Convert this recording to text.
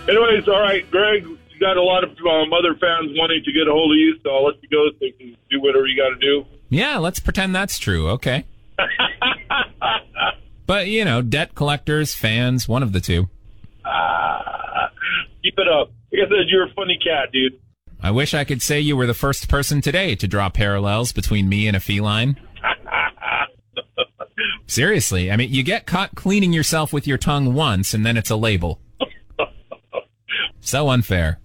Anyways, all right, Greg, you got a lot of other fans wanting to get a hold of you, so I'll let you go so you can do whatever you got to do. Yeah, let's pretend that's true, okay? But, debt collectors, fans, one of the two. Keep it up. Like I said, you're a funny cat, dude. I wish I could say you were the first person today to draw parallels between me and a feline. Seriously, I mean, you get caught cleaning yourself with your tongue once, and then it's a label. So unfair.